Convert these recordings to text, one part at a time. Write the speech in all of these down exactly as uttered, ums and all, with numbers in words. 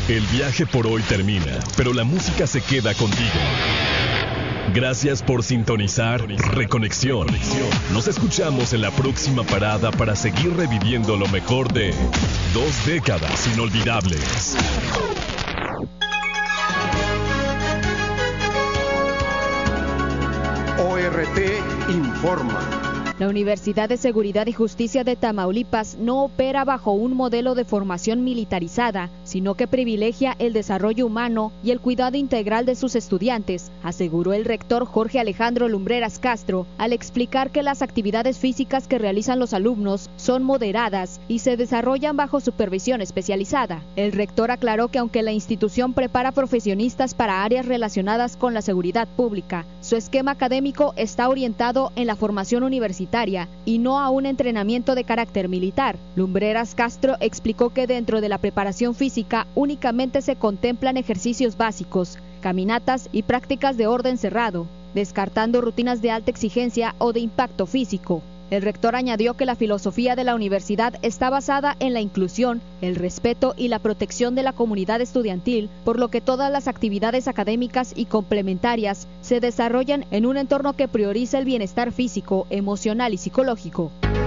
El viaje por hoy termina, pero la música se queda contigo. Gracias por sintonizar Reconexión. Nos escuchamos en la próxima parada para seguir reviviendo lo mejor de dos décadas inolvidables. O R T informa. La Universidad de Seguridad y Justicia de Tamaulipas no opera bajo un modelo de formación militarizada, sino que privilegia el desarrollo humano y el cuidado integral de sus estudiantes, aseguró el rector Jorge Alejandro Lumbreras Castro, al explicar que las actividades físicas que realizan los alumnos son moderadas y se desarrollan bajo supervisión especializada. El rector aclaró que aunque la institución prepara profesionistas para áreas relacionadas con la seguridad pública, su esquema académico está orientado en la formación universitaria y no a un entrenamiento de carácter militar. Lumbreras Castro explicó que dentro de la preparación física únicamente se contemplan ejercicios básicos, caminatas y prácticas de orden cerrado, descartando rutinas de alta exigencia o de impacto físico. El rector añadió que la filosofía de la universidad está basada en la inclusión, el respeto y la protección de la comunidad estudiantil, por lo que todas las actividades académicas y complementarias se desarrollan en un entorno que prioriza el bienestar físico, emocional y psicológico.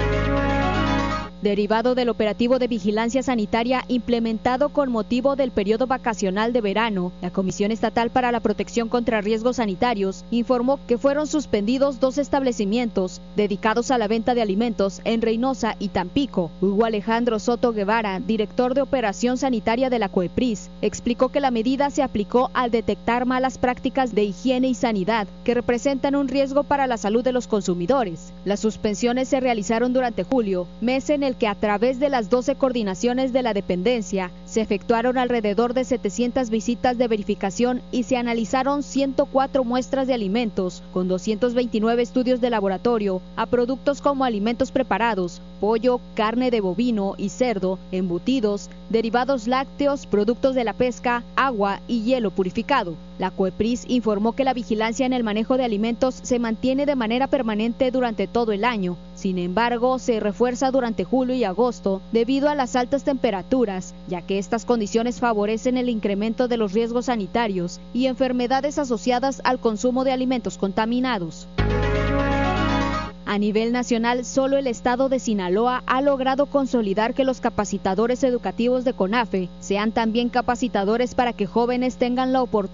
Derivado del operativo de vigilancia sanitaria implementado con motivo del periodo vacacional de verano, la Comisión Estatal para la Protección contra Riesgos Sanitarios informó que fueron suspendidos dos establecimientos dedicados a la venta de alimentos en Reynosa y Tampico. Hugo Alejandro Soto Guevara, director de Operación Sanitaria de la COEPRIS, explicó que la medida se aplicó al detectar malas prácticas de higiene y sanidad que representan un riesgo para la salud de los consumidores. Las suspensiones se realizaron durante julio, mes en el que a través de las doce coordinaciones de la dependencia se efectuaron alrededor de setecientas visitas de verificación y se analizaron ciento cuatro muestras de alimentos, con doscientos veintinueve estudios de laboratorio a productos como alimentos preparados, pollo, carne de bovino y cerdo, embutidos, derivados lácteos, productos de la pesca, agua y hielo purificado. La COEPRIS informó que la vigilancia en el manejo de alimentos se mantiene de manera permanente durante todo el año. Sin embargo, se refuerza durante julio y agosto debido a las altas temperaturas, ya que estas condiciones favorecen el incremento de los riesgos sanitarios y enfermedades asociadas al consumo de alimentos contaminados. A nivel nacional, solo el estado de Sinaloa ha logrado consolidar que los capacitadores educativos de CONAFE sean también capacitadores para que jóvenes tengan la oportunidad